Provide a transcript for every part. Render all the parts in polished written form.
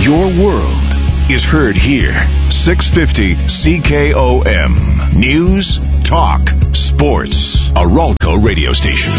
Your world is heard here. 650 CKOM. News, talk, sports. A Ralco radio station.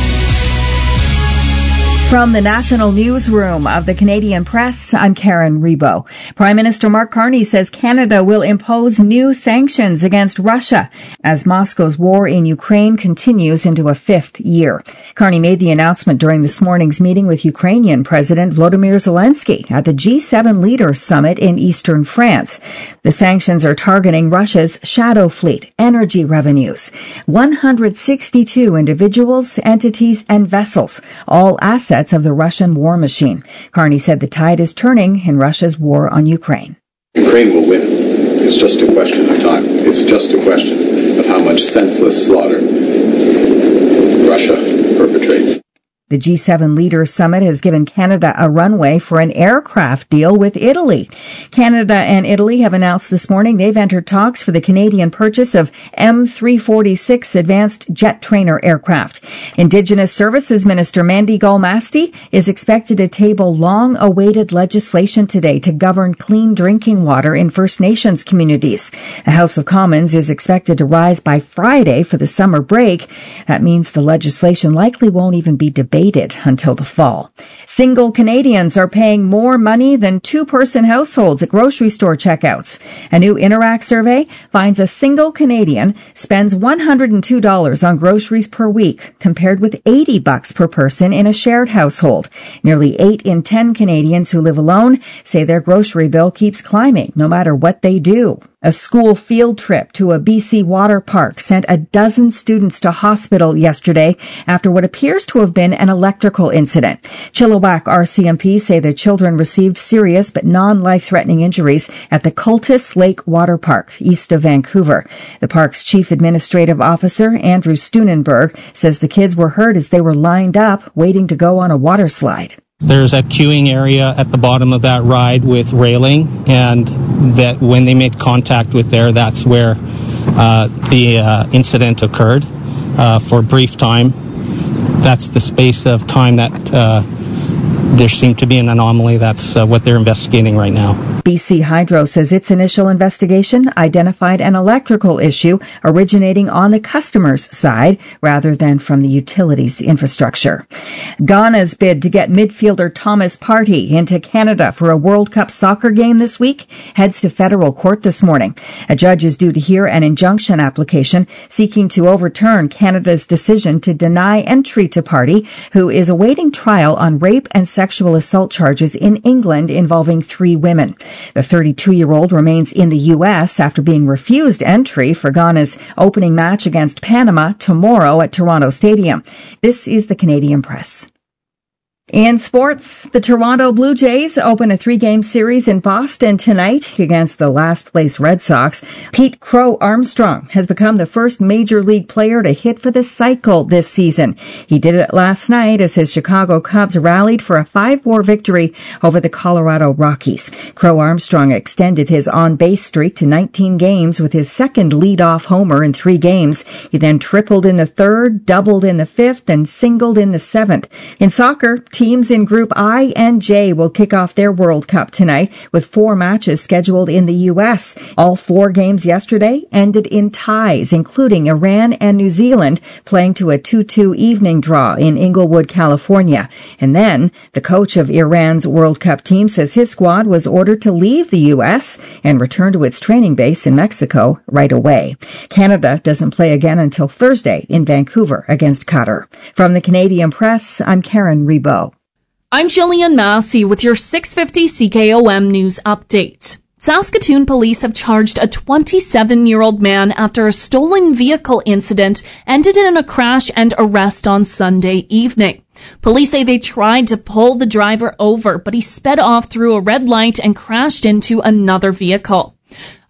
From the National Newsroom of the Canadian Press, I'm Karen Rebo. Prime Minister Mark Carney says Canada will impose new sanctions against Russia as Moscow's war in Ukraine continues into a fifth year. Carney made the announcement during this morning's meeting with Ukrainian President Volodymyr Zelensky at the G7 Leaders Summit in eastern France. The sanctions are targeting Russia's shadow fleet, energy revenues, 162 individuals, entities, and vessels, all assets of the Russian war machine. Carney said the tide is turning in Russia's war on Ukraine. Ukraine will win. It's just a question of time. It's just a question of how much senseless slaughter Russia perpetrates. The G7 Leaders Summit has given Canada a runway for an aircraft deal with Italy. Canada and Italy have announced this morning they've entered talks for the Canadian purchase of M346 advanced jet trainer aircraft. Indigenous Services Minister Mandy Galmasti is expected to table long-awaited legislation today to govern clean drinking water in First Nations communities. The House of Commons is expected to rise by Friday for the summer break. That means the legislation likely won't even be debated until the fall. Single Canadians are paying more money than two-person households at grocery store checkouts. A new Interact survey finds a single Canadian spends $102 on groceries per week, compared with $80 per person in a shared household. Nearly 8 in 10 Canadians who live alone say their grocery bill keeps climbing, no matter what they do. A school field trip to a BC water park sent a dozen students to hospital yesterday after what appears to have been an electrical incident. Chilliwack RCMP say their children received serious but non-life-threatening injuries at the Cultus Lake Water Park, east of Vancouver. The park's chief administrative officer, Andrew Steunenberg, says the kids were hurt as they were lined up waiting to go on a water slide. There's a queuing area at the bottom of that ride with railing, and that when they made contact with there, that's where the incident occurred for a brief time. That's the space of time that there seemed to be an anomaly. That's what they're investigating right now. BC Hydro says its initial investigation identified an electrical issue originating on the customer's side rather than from the utilities infrastructure. Ghana's bid to get midfielder Thomas Partey into Canada for a World Cup soccer game this week heads to federal court this morning. A judge is due to hear an injunction application seeking to overturn Canada's decision to deny entry to Partey, who is awaiting trial on rape and sexual assault charges in England involving 3 women. The 32-year-old remains in the U.S. after being refused entry for Ghana's opening match against Panama tomorrow at Toronto Stadium. This is the Canadian Press. In sports, the Toronto Blue Jays open a 3-game series in Boston tonight against the last-place Red Sox. Pete Crow Armstrong has become the first Major League player to hit for the cycle this season. He did it last night as his Chicago Cubs rallied for a 5-4 victory over the Colorado Rockies. Crow Armstrong extended his on-base streak to 19 games with his second leadoff homer in 3 games. He then tripled in the 3rd, doubled in the 5th, and singled in the 7th. In soccer, teams in Group I and J will kick off their World Cup tonight with 4 matches scheduled in the U.S. All 4 games yesterday ended in ties, including Iran and New Zealand playing to a 2-2 evening draw in Inglewood, California. And then the coach of Iran's World Cup team says his squad was ordered to leave the U.S. and return to its training base in Mexico right away. Canada doesn't play again until Thursday in Vancouver against Qatar. From the Canadian Press, I'm Karen Rebo. I'm Jillian Massey with your 650 CKOM News Update. Saskatoon police have charged a 27-year-old man after a stolen vehicle incident ended in a crash and arrest on Sunday evening. Police say they tried to pull the driver over, but he sped off through a red light and crashed into another vehicle.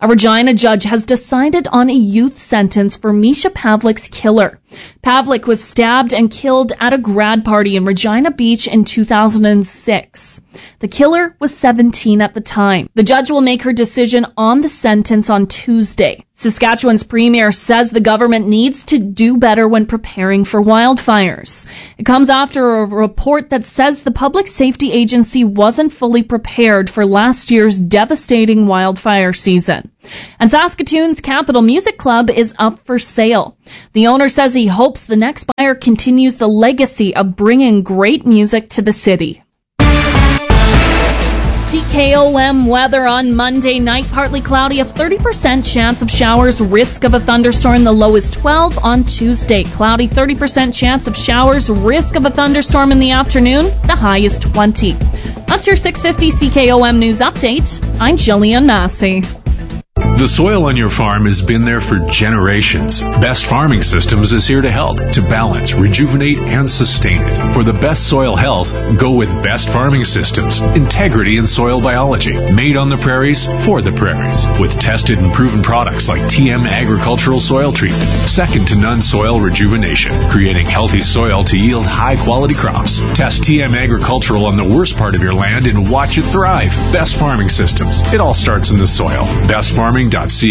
A Regina judge has decided on a youth sentence for Misha Pavlik's killer. Pavlik was stabbed and killed at a grad party in Regina Beach in 2006. The killer was 17 at the time. The judge will make her decision on the sentence on Tuesday. Saskatchewan's premier says the government needs to do better when preparing for wildfires. It comes after a report that says the Public Safety Agency wasn't fully prepared for last year's devastating wildfire season. And Saskatoon's Capital Music Club is up for sale. The owner says he hopes the next buyer continues the legacy of bringing great music to the city. CKOM weather on Monday night, partly cloudy, a 30% chance of showers, risk of a thunderstorm, the low is 12. On Tuesday, cloudy, 30% chance of showers, risk of a thunderstorm in the afternoon, the high is 20. That's your 650 CKOM News Update. I'm Jillian Massey. The soil on your farm has been there for generations. Best Farming Systems is here to help, to balance, rejuvenate, and sustain it. For the best soil health, go with Best Farming Systems. Integrity in soil biology. Made on the prairies, for the prairies. With tested and proven products like TM Agricultural Soil Treatment. Second to none soil rejuvenation. Creating healthy soil to yield high-quality crops. Test TM Agricultural on the worst part of your land and watch it thrive. Best Farming Systems. It all starts in the soil. BestFarming.ca.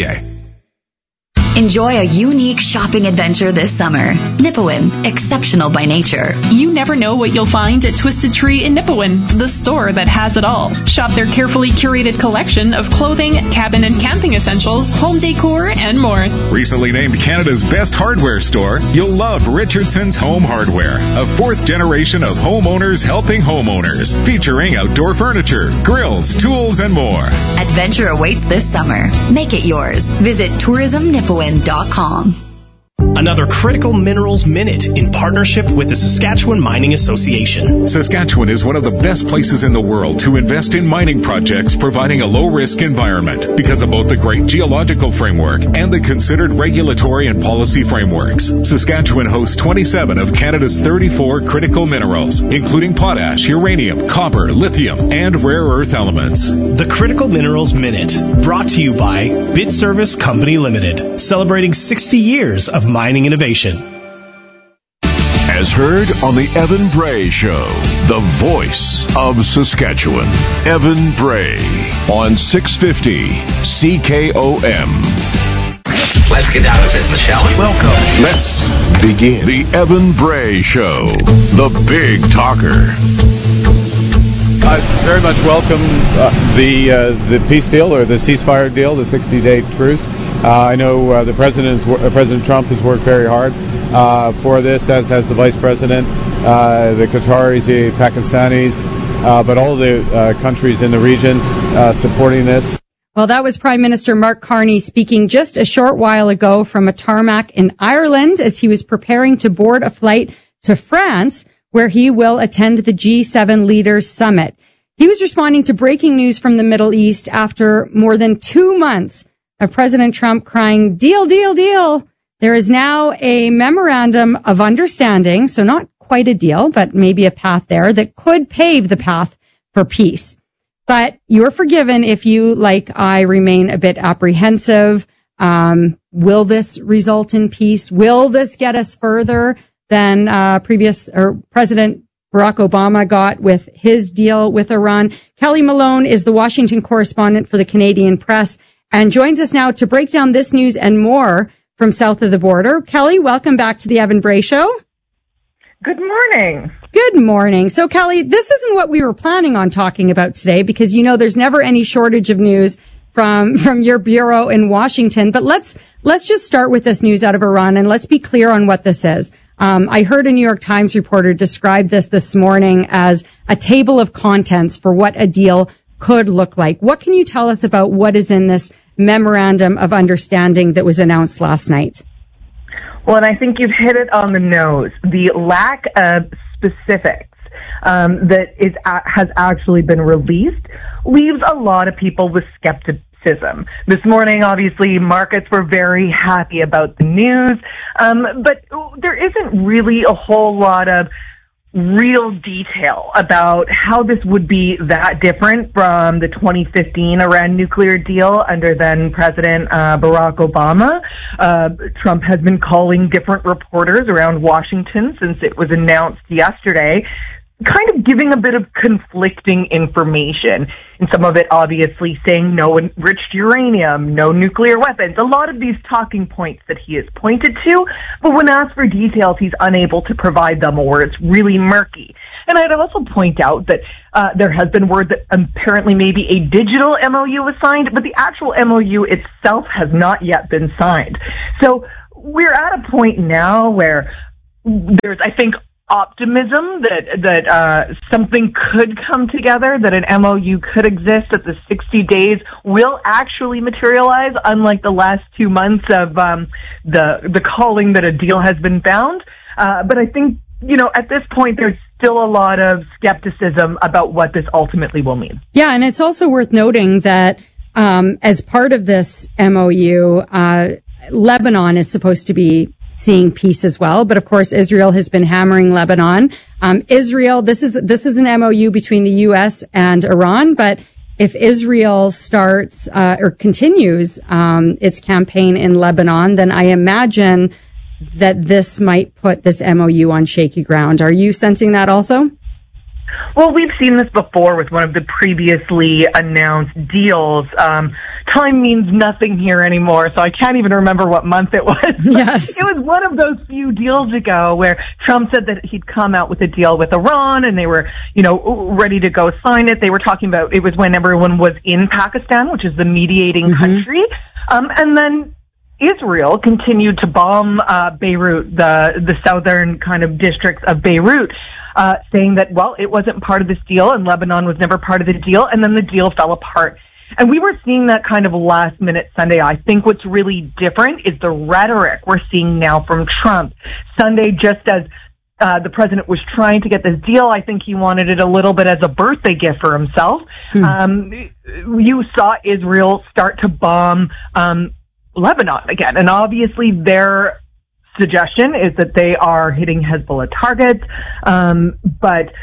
Enjoy a unique shopping adventure this summer. Nipawin, exceptional by nature. You never know what you'll find at Twisted Tree in Nipawin, the store that has it all. Shop their carefully curated collection of clothing, cabin and camping essentials, home decor, and more. Recently named Canada's best hardware store, you'll love Richardson's Home Hardware, a fourth generation of homeowners helping homeowners, featuring outdoor furniture, grills, tools, and more. Adventure awaits this summer. Make it yours. Visit tourismnipawin.com. Another Critical Minerals Minute in partnership with the Saskatchewan Mining Association. Saskatchewan is one of the best places in the world to invest in mining projects, providing a low-risk environment because of both the great geological framework and the considered regulatory and policy frameworks. Saskatchewan hosts 27 of Canada's 34 critical minerals, including potash, uranium, copper, lithium, and rare earth elements. The Critical Minerals Minute, brought to you by Bid Service Company Limited, celebrating 60 years of mining innovation. As heard on the Evan Bray Show, the voice of Saskatchewan. Evan Bray on 650 CKOM. Let's get down to business, shall we? Welcome. Let's begin. The Evan Bray Show, the big talker. I very much welcome the peace deal, or the ceasefire deal, the 60-day truce. I know President Trump has worked very hard for this, as has the Vice President, the Qataris, the Pakistanis, but all the countries in the region supporting this. Well, that was Prime Minister Mark Carney speaking just a short while ago from a tarmac in Ireland as he was preparing to board a flight to France, where he will attend the G7 Leaders Summit. He was responding to breaking news from the Middle East after more than 2 months of President Trump crying, "Deal, deal, deal." There is now a memorandum of understanding, so not quite a deal, but maybe a path there that could pave the path for peace. But you're forgiven if you, like I, remain a bit apprehensive. Will this result in peace? Will this get us further than President Barack Obama got with his deal with Iran? Kelly Malone is the Washington correspondent for the Canadian Press and joins us now to break down this news and more from south of the border. Kelly, welcome back to the Evan Bray Show. Good morning. Good morning. So, Kelly, this isn't what we were planning on talking about today because, you know, there's never any shortage of news from your bureau in Washington. But let's just start with this news out of Iran, and let's be clear on what this is. I heard a New York Times reporter describe this morning as a table of contents for what a deal could look like. What can you tell us about what is in this memorandum of understanding that was announced last night? Well, and I think you've hit it on the nose. The lack of specifics that has actually been released leaves a lot of people with skepticism. This morning, obviously, markets were very happy about the news, but there isn't really a whole lot of real detail about how this would be that different from the 2015 Iran nuclear deal under then President Barack Obama. Trump has been calling different reporters around Washington since it was announced yesterday, kind of giving a bit of conflicting information. And some of it obviously saying no enriched uranium, no nuclear weapons, a lot of these talking points that he has pointed to, but when asked for details, he's unable to provide them, or it's really murky. And I'd also point out that there has been word that apparently maybe a digital MOU was signed, but the actual MOU itself has not yet been signed. So we're at a point now where there's, I think, optimism that something could come together, that an MOU could exist, that the 60 days will actually materialize, unlike the last 2 months of the calling that a deal has been found. But I think, at this point, there's still a lot of skepticism about what this ultimately will mean. Yeah, and it's also worth noting that as part of this MOU, Lebanon is supposed to be seeing peace as well. But of course, Israel has been hammering Lebanon. Israel, this is an MOU between the U.S. and Iran. But if Israel starts or continues its campaign in Lebanon, then I imagine that this might put this MOU on shaky ground. Are you sensing that also? Well, we've seen this before with one of the previously announced deals. Time means nothing here anymore, so I can't even remember what month it was. Yes. It was one of those few deals ago where Trump said that he'd come out with a deal with Iran, and they were, ready to go sign it. They were talking about, it was when everyone was in Pakistan, which is the mediating country. And then Israel continued to bomb Beirut, the southern kind of districts of Beirut, saying that, well, it wasn't part of this deal and Lebanon was never part of the deal, and then the deal fell apart. And we were seeing that kind of last minute Sunday. I think what's really different is the rhetoric we're seeing now from Trump. Sunday, just as the president was trying to get this deal, I think he wanted it a little bit as a birthday gift for himself. You saw Israel start to bomb Lebanon again. And obviously their suggestion is that they are hitting Hezbollah targets, but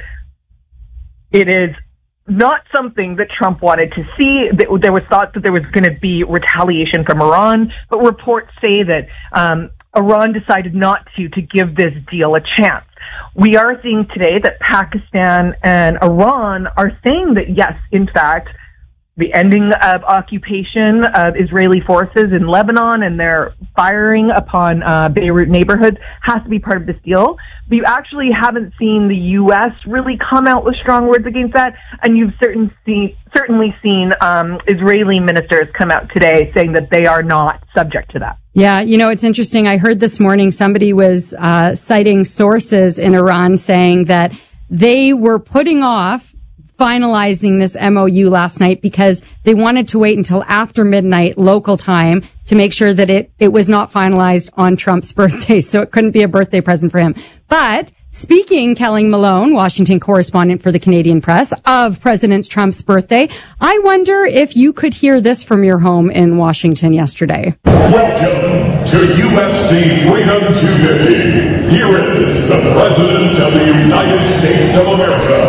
it is not something that Trump wanted to see. There was thoughts that there was going to be retaliation from Iran, but reports say that Iran decided not to give this deal a chance. We are seeing today that Pakistan and Iran are saying that, yes, in fact, the ending of occupation of Israeli forces in Lebanon and their firing upon Beirut neighborhoods has to be part of this deal. But you actually haven't seen the U.S. really come out with strong words against that, and you've certainly seen Israeli ministers come out today saying that they are not subject to that. Yeah, it's interesting. I heard this morning somebody was citing sources in Iran saying that they were putting off finalizing this MOU last night because they wanted to wait until after midnight local time to make sure that it was not finalized on Trump's birthday, so it couldn't be a birthday present for him. But speaking, Kelly Malone, Washington correspondent for the Canadian Press, of President Trump's birthday, I wonder if you could hear this from your home in Washington yesterday. Welcome to UFC Freedom 250. Here is the President of the United States of America,